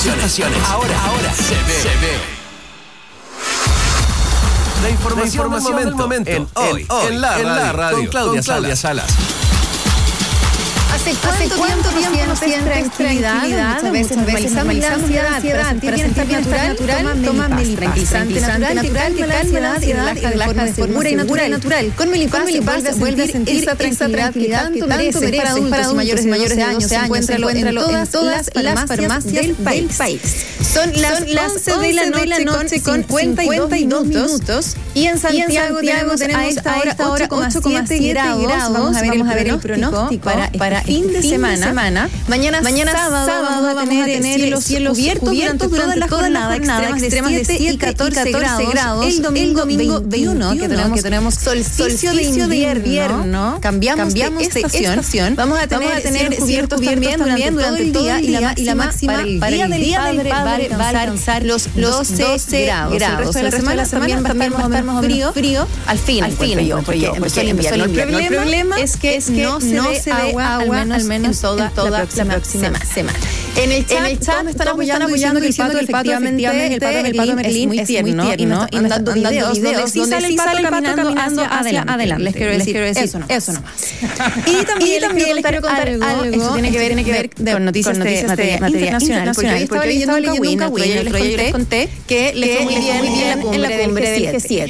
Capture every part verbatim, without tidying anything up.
estaciones. Ahora, ahora se ve. Se ve. La información, la información del momento, del momento en, hoy, en, hoy, en, la, en radio, la radio con Claudia, con Claudia Salas. ¿Hace cuánto, ¿Cuánto tiempo, tiempo nos siente tranquilidad? Muchas veces normalizamos la ansiedad, para sentir bienestar natural, natural toma Melipaz, tranquilizante natural, natural, que calma la ansiedad y relaja de forma segura y natural. Con Melipaz vuelve a sentir esa tranquilidad que tanto merece para adultos y mayores de doce años. Encuéntralo en todas las farmacias del país. Son las once de la noche con cincuenta y dos minutos y en Santiago tenemos a esta hora ocho coma siete grados. Vamos a ver el pronóstico para fin de semana. semana. Mañana, Mañana sábado, sábado vamos a tener, tener cielos, cielos cubiertos, cubiertos durante, durante toda la jornada, jornada extremas de siete y catorce grados. El domingo, el domingo veintiuno, que tenemos, que tenemos solsticio, solsticio de invierno. invierno. Cambiamos, Cambiamos de estación. estación. Vamos a tener, vamos a tener cielos cubiertos también durante, durante el día y la, y la máxima para el día del padre va a alcanzar los doce grados. El resto de la semana también va a estar más o menos frío. Al fin, al fin, porque empezó el invierno. El problema es que no se ve agua al menos toda, toda la próxima, la próxima semana. semana. En el chat, en el chat me están apoyando, apoyando que el pato, efectivamente, el pato, el pato Merlín es muy tierno, muy tierno y mandando videos, videos donde sí sale el pato caminando hacia adelante. Les quiero decir, eso no, eso nomás. Y también, y también les quiero contar algo, eso tiene que ver, tiene que ver con noticias de materia internacional, porque estaba leyendo un Kawin, el otro día les conté que le fue muy bien en la cumbre del G siete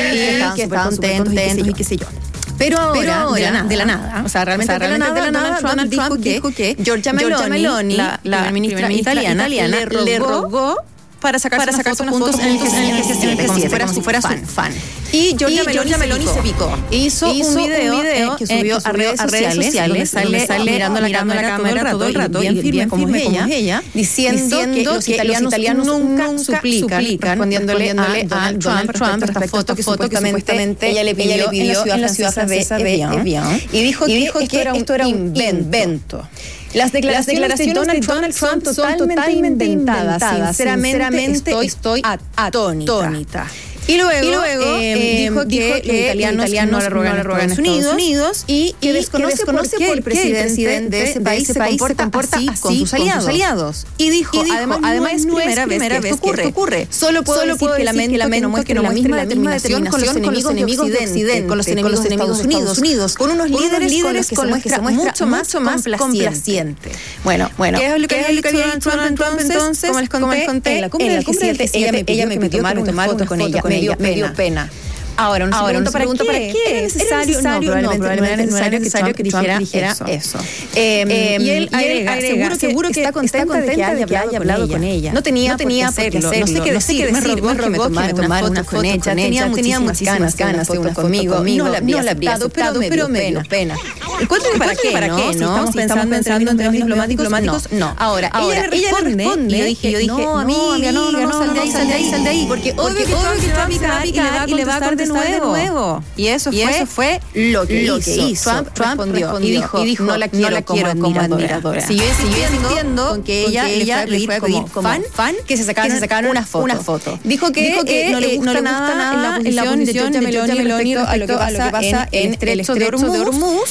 y que estaban súper contentos y qué sé yo. Pero ahora, Pero ahora de, la nada, de la nada, o sea, realmente, o sea, realmente de la nada, Donald Trump, Donald Trump dijo, que, que Giorgia Meloni, Giorgia Meloni la, la primer ministra, ministra italiana, italiana le, rogó le rogó para sacarse, para sacarse unas fotos en el G siete, como si fuera su fuera fan. fan. Y Giorgia Meloni, Meloni se picó. Hizo, Hizo un video, un video que subió a redes sociales, sociales, sale, sale mirando la cámara, la cámara todo el rato, bien firme como es ella, ella diciendo que los italianos nunca suplican, respondiéndole a Donald Trump esta foto que supuestamente ella le pidió en la ciudad francesa de Evian. Y dijo que esto era un invento. Las declaraciones, Las declaraciones de Donald, Donald Trump son totalmente inventadas. inventadas. Sinceramente, estoy, estoy atónita. atónita. Y luego, y luego eh, dijo, que, dijo que los italianos, italianos no le rogan a Estados Unidos, Unidos y, y desconoce, desconoce por qué el presidente, presidente de ese país se comporta, se comporta así, así con, sus aliados. con sus aliados. Y dijo, y dijo además, además no es primera, primera vez que esto ocurre. ocurre. Solo puedo Solo decir que lamento que, lamento que no muestre la misma determinación con los enemigos de Occidente, con los enemigos de Estados Unidos, con unos líderes con los que se muestra mucho más complaciente. Bueno, bueno, ¿qué es lo que ha dicho Donald Trump entonces? Como les conté, en la cumbre del G siete ella me pidió tomar una foto con ella. Me dio, me dio pena. Ahora, uno Ahora, se pregunta, ¿para qué? ¿Era necesario? ¿Era necesario? No, probablemente no era necesario que Trump dijera eso. Eh, eh, y él agrega, agrega seguro que está contenta de que haya hablado con ella. No tenía, no tenía por qué hacerlo. No sé qué decir. Me rogó que me tomara una foto con ella. Tenía muchísimas ganas de una conmigo. No la habría aceptado, pero me dio pena. Encuentro para qué, ¿para qué? ¿No? Si estamos pensando en términos diplomáticos, no. Ahora, ella responde y yo dije, no, amiga, no, no, sal de ahí, sal de ahí, sal de ahí. Porque obvio que Trump va a picar y le va a contestar de nuevo. de nuevo. Y eso fue, y eso fue lo que lo hizo. Que hizo. Trump, Trump respondió, y, dijo, y dijo, no la quiero, no la quiero como, como admiradora. admiradora. Siguió insistiendo con que ella, ella le fue a pedir como fan, fan que se sacaran, que se sacaron una, foto. una foto. Dijo que, dijo que eh, no le gusta, no le gusta nada en la posición de Giorgia Meloni respecto a lo que pasa en el estrecho de Hormuz.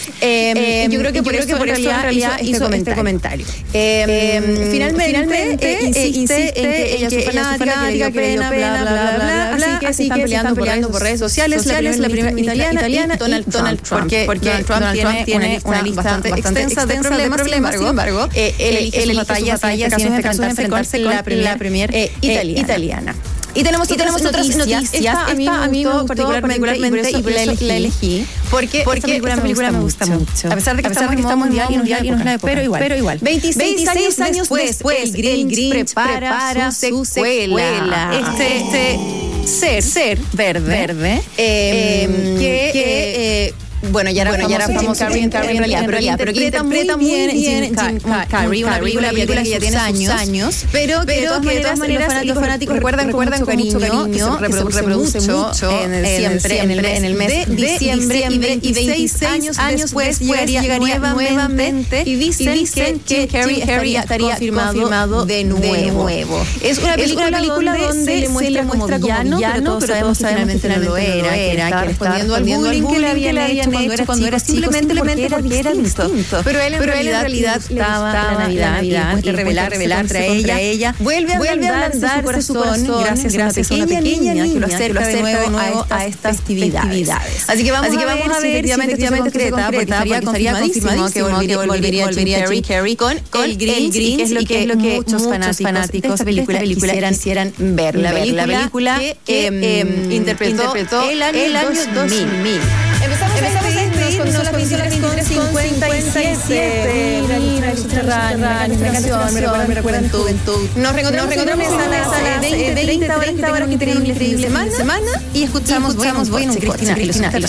Yo creo que por eso en realidad hizo este comentario. Finalmente insiste en que ella es fanática, que le dio pena, bla, bla, bla, bla. Así que se están peleando por redes sociales. La primera italiana, italiana Donald, Donald Trump, porque, porque Donald Trump, Donald Trump tiene, tiene una lista bastante, bastante extensa de problemas, de problemas sin embargo, eh, él elige sus batallas, en este caso enfrentarse, enfrentarse con la primera premier, eh, italiana. italiana. Y tenemos, y tenemos otras noticias. Esta, esta a mí me gustó particularmente, particularmente y por eso, y por eso la, elegí. Porque, porque esta película, esta película me gusta mucho. A pesar de que a pesar estamos en mundial y mundial y no es la época. Pero igual. Pero igual. veintiséis años después, el Grinch prepara su secuela. Este, este ser, ser verde, verde eh, eh, que... que eh, Bueno, ya era bueno, famoso, Jim Carrey, en realidad, pero, ya, pero que interpreta muy bien Jim Carrey, una película que ya tiene sus años, pero que de todas maneras los fanáticos recuerdan con mucho cariño, que se reproduce mucho siempre en el mes de diciembre, y veintiséis años después llegaría nuevamente y dicen que Jim Carrey estaría confirmado de nuevo. Es una película donde se le muestra como villano, pero todos sabemos que finalmente no lo era, que era respondiendo al bullying que le habían hecho cuando era simplemente porque era distinto. Pero él en realidad le gustaba la Navidad y después de revelar, revelar contra ella, vuelve a ablandar su corazón gracias a una pequeña niña que lo acerca de nuevo a estas festividades. Así que vamos a ver si efectivamente se concreta, porque estaría confirmadísimo que volvería Jim Carrey con el Grinch, que es lo que muchos fanáticos de esta película quisieran ver. La película que interpretó el año dos mil. Empezamos a despedirnos con las veintitrés con cincuenta y siete. Me recuerdan juventud. Nos reencontramos a las veinte horas que tenemos un increíble fin de semana y escuchamos Buenos Buenos Cristina.